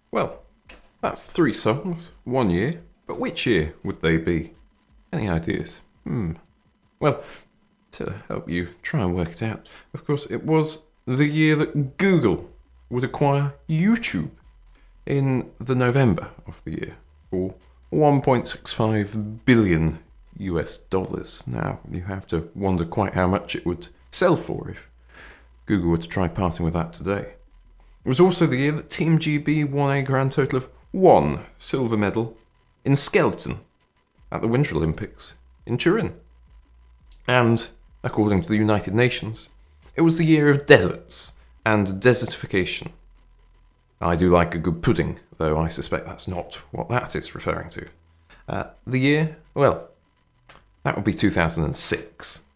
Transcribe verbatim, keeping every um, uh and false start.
Well, that's three songs, one year. But which year would they be? Any ideas? Hmm. Well, to help you try and work it out, of course, it was the year that Google would acquire YouTube in the November of the year for one point six five billion U S dollars. Now, you have to wonder quite how much it would sell for if Google were to try parting with that today. It was also the year that Team G B won a grand total of one silver medal in skeleton at the Winter Olympics in Turin. And, according to the United Nations, it was the year of deserts and desertification. I do like a good pudding, though I suspect that's not what that is referring to. Uh, the year? Well, that would be two thousand six.